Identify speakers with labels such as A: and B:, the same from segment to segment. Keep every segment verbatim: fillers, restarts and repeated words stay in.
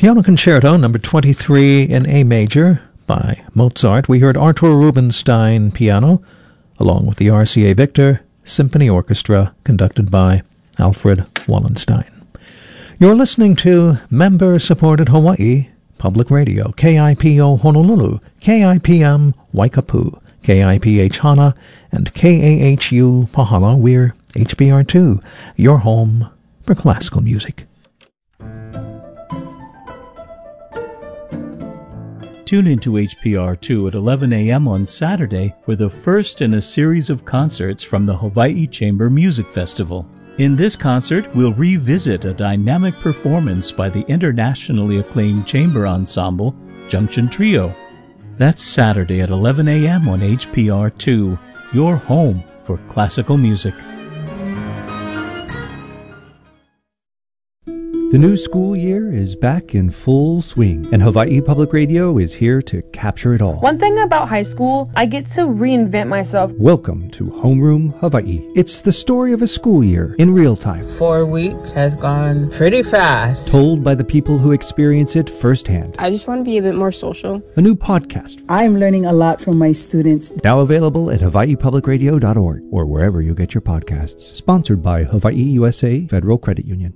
A: Piano Concerto number twenty-three in A major by Mozart. We heard Artur Rubinstein piano, along with the R C A Victor Symphony Orchestra, conducted by Alfred Wallenstein. You're listening to member-supported Hawaii Public Radio, K I P O Honolulu, K I P M Waikapu, K I P H Hana, and K A H U Pahala. We're H P R two, your home for classical music.
B: Tune into H P R two at eleven a.m. on Saturday for the first in a series of concerts from the Hawaii Chamber Music Festival. In this concert, we'll revisit a dynamic performance by the internationally acclaimed chamber ensemble, Junction Trio. That's Saturday at eleven a.m. on H P R two, your home for classical music.
C: The new school year is back in full swing, and Hawaii Public Radio is here to capture it all.
D: One thing about high school, I get to reinvent myself.
C: Welcome to Homeroom Hawaii. It's the story of a school year in real time.
E: Four weeks has gone pretty fast.
C: Told by the people who experience it firsthand.
F: I just want to be a bit more social.
C: A new podcast.
G: I'm learning a lot from my students.
C: Now available at hawaii public radio dot org or wherever you get your podcasts. Sponsored by Hawaii U S A Federal Credit Union.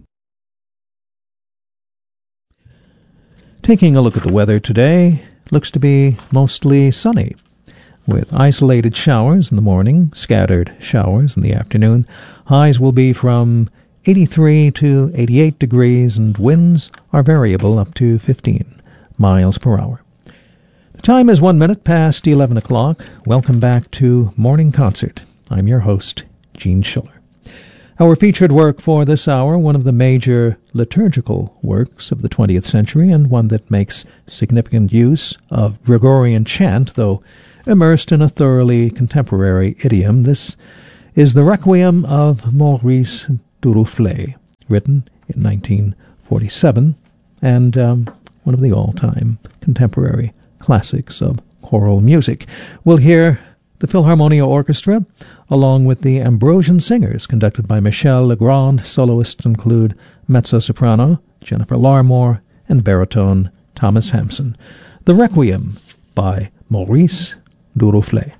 A: Taking a look at the weather today, looks to be mostly sunny, with isolated showers in the morning, scattered showers in the afternoon. Highs will be from eighty-three to eighty-eight degrees, and winds are variable up to fifteen miles per hour. The time is one minute past eleven o'clock. Welcome back to Morning Concert. I'm your host, Gene Schiller. Our featured work for this hour, one of the major liturgical works of the twentieth century, and one that makes significant use of Gregorian chant, though immersed in a thoroughly contemporary idiom. This is the Requiem of Maurice Duruflé, written in nineteen forty-seven, and um, one of the all-time contemporary classics of choral music. We'll hear the Philharmonia Orchestra, along with the Ambrosian Singers, conducted by Michel Legrand. Soloists include mezzo-soprano Jennifer Larmore and baritone Thomas Hampson. The Requiem by Maurice Duruflé.